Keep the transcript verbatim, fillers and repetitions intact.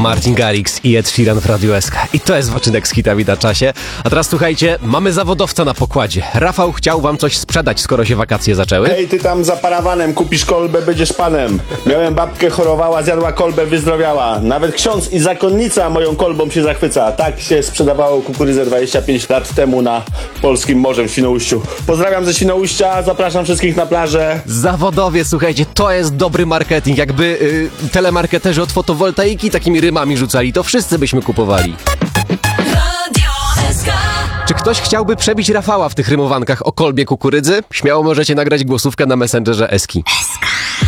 Martin Garrix i Ed Sheeran w Radiu S K. I to jest odcinek z hitami na czasie. A teraz słuchajcie, mamy zawodowca na pokładzie. Rafał chciał wam coś sprzedać, skoro się wakacje zaczęły. Hej, ty tam za parawanem, kupisz kolbę, będziesz panem. Miałem babkę, chorowała, zjadła kolbę, wyzdrowiała. Nawet ksiądz i zakonnica moją kolbą się zachwyca. Tak się sprzedawało kukurydzę dwadzieścia pięć lat temu na polskim morzu w Świnoujściu. Pozdrawiam ze Świnoujścia, zapraszam wszystkich na plażę. Zawodowie, słuchajcie, to jest dobry marketing. Jakby yy, telemarketerzy od fotowoltaiki takimi rymami rzucali, to wszyscy byśmy kupowali. Czy ktoś chciałby przebić Rafała w tych rymowankach o kolbie kukurydzy? Śmiało możecie nagrać głosówkę na Messengerze Eski.